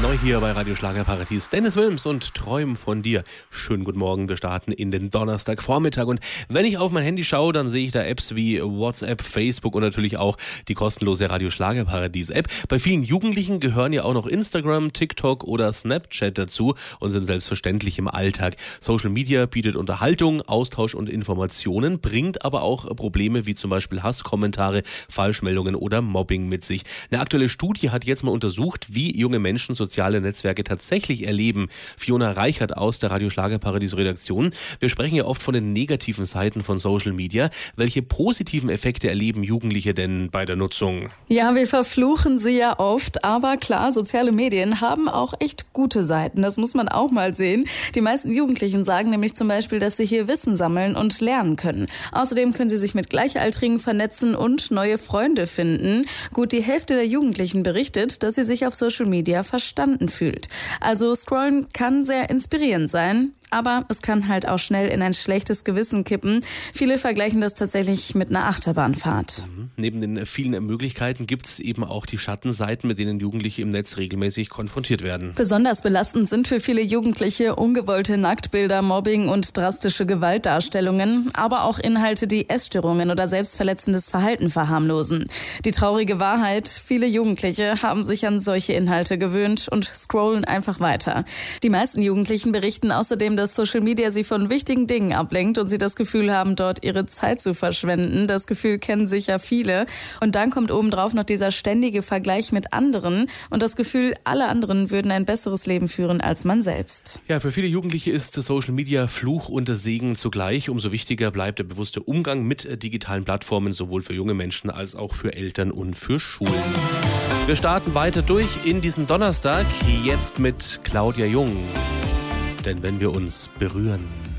neu hier bei Radio Schlagerparadies. Dennis Wilms und Träum von dir. Schönen guten Morgen, wir starten in den Donnerstagvormittag. Und wenn ich auf mein Handy schaue, dann sehe ich da Apps wie WhatsApp, Facebook und natürlich auch die kostenlose Radio Schlagerparadies App. Bei vielen Jugendlichen gehören ja auch noch Instagram, TikTok oder Snapchat dazu und sind selbstverständlich im Alltag. Social Media bietet Unterhaltung, Austausch und Informationen, bringt aber auch Probleme wie zum Beispiel Hasskommentare, Falschmeldungen oder Mobbing mit sich. Eine aktuelle Studie hat jetzt mal untersucht, wie junge Menschen soziale Netzwerke tatsächlich erleben. Fiona Reichert aus der Radio Schlagerparadies Redaktion. Wir sprechen ja oft von den negativen Seiten von Social Media. Welche positiven Effekte erleben Jugendliche denn bei der Nutzung? Ja, wir verfluchen sie ja oft, aber klar, soziale Medien haben auch echt gute Seiten. Das muss man auch mal sehen. Die meisten Jugendlichen sagen nämlich zum Beispiel, dass sie hier Wissen sammeln und lernen können. Außerdem können sie sich mit Gleichaltrigen vernetzen und neue Freunde finden. Gut, die Hälfte der Jugendlichen berichtet, dass sie sich auf Social Media verstanden fühlt. Also scrollen kann sehr inspirierend sein. Aber es kann halt auch schnell in ein schlechtes Gewissen kippen. Viele vergleichen das tatsächlich mit einer Achterbahnfahrt. Neben den vielen Möglichkeiten gibt es eben auch die Schattenseiten, mit denen Jugendliche im Netz regelmäßig konfrontiert werden. Besonders belastend sind für viele Jugendliche ungewollte Nacktbilder, Mobbing und drastische Gewaltdarstellungen, aber auch Inhalte, die Essstörungen oder selbstverletzendes Verhalten verharmlosen. Die traurige Wahrheit, viele Jugendliche haben sich an solche Inhalte gewöhnt und scrollen einfach weiter. Die meisten Jugendlichen berichten außerdem, dass Social Media sie von wichtigen Dingen ablenkt und sie das Gefühl haben, dort ihre Zeit zu verschwenden. Das Gefühl kennen sicher viele. Und dann kommt obendrauf noch dieser ständige Vergleich mit anderen und das Gefühl, alle anderen würden ein besseres Leben führen als man selbst. Ja, für viele Jugendliche ist Social Media Fluch und Segen zugleich. Umso wichtiger bleibt der bewusste Umgang mit digitalen Plattformen, sowohl für junge Menschen als auch für Eltern und für Schulen. Wir starten weiter durch in diesen Donnerstag, jetzt mit Claudia Jung. Denn wenn wir uns berühren.